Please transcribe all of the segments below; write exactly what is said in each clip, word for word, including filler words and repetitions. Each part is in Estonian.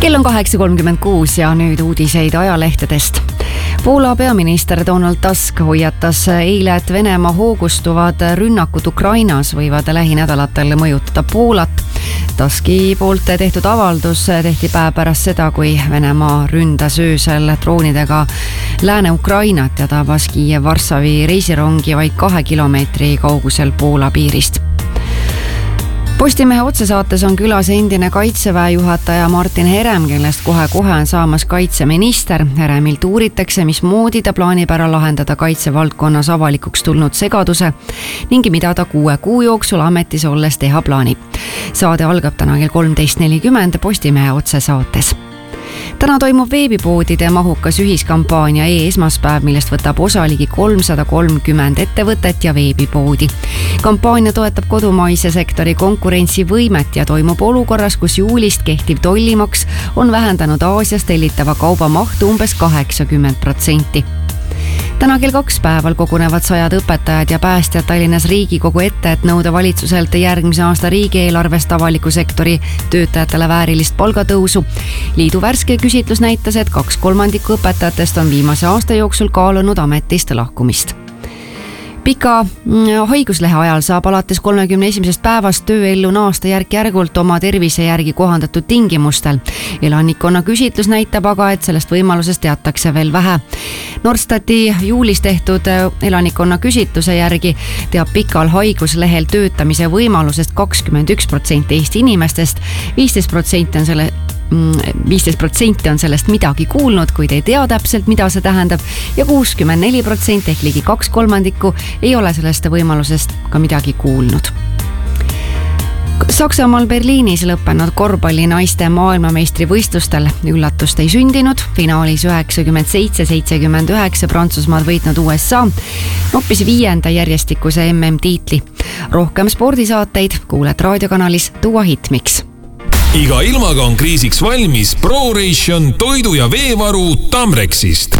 Kell on kaheksa kolmkümmend kuus ja nüüd uudiseid ajalehtedest. Poola peaminister Donald Tusk hoiatas eile, et Venemaa hoogustuvad rünnakud Ukrainas võivad lähinädalatel mõjutada Poolat. Tuski poolt tehtud avaldus tehti päev pärast seda, kui Venemaa ründas öösel droonidega Lääne-Ukrainat ja tabas Kiiev-Varssavi reisirongi vaid kahe kilomeetri kaugusel Poola piirist. Postimehe otsesaates on külas endine kaitseväe juhataja Martin Herem, kellest kohe-kohe on saamas kaitseminister. Heremilt uuritakse, mismoodi ta plaanib ära lahendada kaitsevaldkonnas avalikuks tulnud segaduse ning mida ta kuue kuu jooksul ametis olles teha plaanib. Saade algab täna kell kolmteist nelikümmend Postimehe otsesaates. Täna toimub veebipoodide mahukas ühiskampaania e-esmaspäev, millest võtab osa ligi kolmsada kolmkümmend ettevõtet ja veebipoodi. Kampaania toetab kodumaise sektori konkurentsivõimet ja toimub olukorras, kus juulist kehtiv tollimaks on vähendanud Aasiast tellitava kauba mahtu umbes kaheksakümmend protsenti. Täna kell kaks päeval kogunevad sajad õpetajad ja päästjad Tallinnas Riigikogu ette, et nõuda valitsuselt järgmise aasta riigieelarvest avaliku sektori töötajatele väärilist palgatõusu. Liidu värske küsitlus näitas, et kaks kolmandikku õpetajatest on viimase aasta jooksul kaalunud ametist lahkumist. Pika haiguslehe ajal saab alates kolmekümne esimesest päevast tööellu naasta järk-järgult oma tervise järgi kohandatud tingimustel. Elanikkonna küsitlus näitab aga, et sellest võimalusest teatakse veel vähe. Norstati juulis tehtud elanikkonna küsitluse järgi teab pikal haiguslehel töötamise võimalusest kakskümmend üks protsenti Eesti inimestest, viisteist protsenti on selle viisteist protsenti on sellest midagi kuulnud, kuid ei tea täpselt, mida see tähendab, ja kuuskümmend neli protsenti ehk ligi kaks kolmandikku ei ole sellest võimalusest ka midagi kuulnud. Saksamaal Berliinis lõppenud korvpalli naiste maailmameistri võistlustel üllatust ei sündinud. Finaalis üheksakümmend seitse seitsekümmend üheksa Prantsusmaad võitnud U S A noppis viienda järjestikuse M M tiitli. Rohkem spordisaateid kuuled raadiokanalis Tuua Hitmix. Iga ilmaga on kriisiks valmis ProRation toidu- ja veevaru Tamrexist.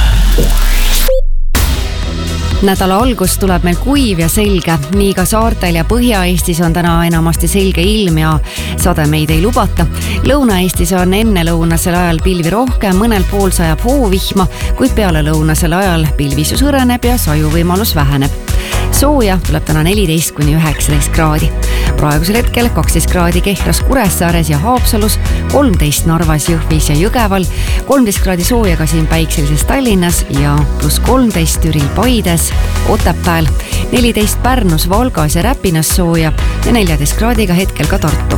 Nädala algus tuleb meil kuiv ja selge. Nii ka saartel ja Põhja-Eestis on täna enamasti selge ilm ja sademeid ei lubata. Lõuna-Eestis on enne lõunasel ajal pilvi rohkem, mõnel pool sajab hoovihma, kuid peale lõunasel ajal pilvisus õreneb ja sajuvõimalus väheneb. Sooja tuleb täna neliteist kuni üheksateist kraadi. Praegusel hetkel kaksteist kraadi Kehras, Kuressaares ja Haapsalus, kolmteist Narvas, Jõhvis ja Jõgeval, kolmteist kraadi sooja ka siin päikselises Tallinnas ja pluss kolmteist Türil, Paides, Otepääl, neliteist Pärnus, Valgas ja Räpinas sooja ja neljateist kraadiga hetkel ka Tartu.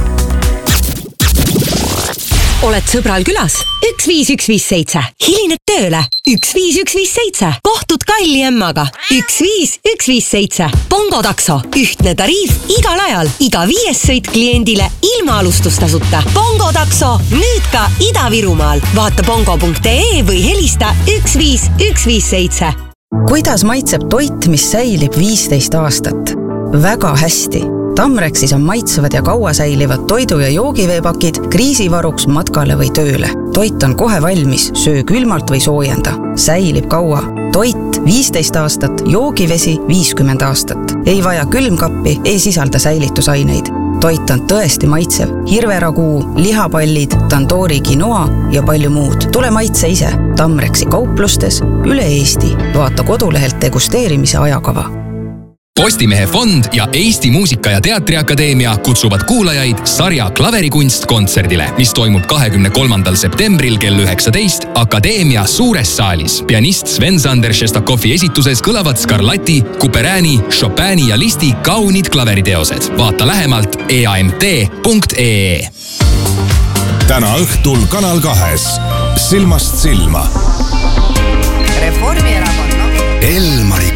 Oled sõbral külas? üks viis üks viis seitse. Hilined tööle? üks viis üks viis seitse. Kohtud Kalli emmaga? üks viis üks viis seitse. Pongo takso. Ühtne tariif igal ajal. Iga viies sõit kliendile ilma alustustasuta. Pongo takso. Nüüd ka Ida-Virumaal. Vaata pongo punkt ee või helista üks viis üks viis seitse. Kuidas maitseb toit, mis säilib viisteist aastat? Väga hästi. Tamrexis on maitsevad ja kaua säilivad toidu- ja joogiveepakid kriisivaruks matkale või tööle. Toit on kohe valmis, söö külmalt või soojenda. Säilib kaua. Toit viisteist aastat, joogivesi viiskümmend aastat. Ei vaja külmkappi, ei sisalda säilitusaineid. Toit on tõesti maitsev. Hirveraguu, lihapallid, tandoori quinoa ja palju muud. Tule maitse ise. Tamrexi kauplustes üle Eesti. Vaata kodulehelt degusteerimise ajakava. Postimehe fond ja Eesti Muusika- ja Teatriakadeemia kutsuvad kuulajaid sarja Klaverikunst kontserdile, mis toimub kahekümne kolmandal septembril kell üheksateist Akadeemia suures saalis. Pianist Sven-Sander Šestakovi esituses kõlavad Scarlatti, Couperäni, Chopini ja Listi kaunid klaveriteosed. Vaata lähemalt e a m t punkt e e. Täna õhtul Kanal kahes Silmast silma. Reformierakonna Elmari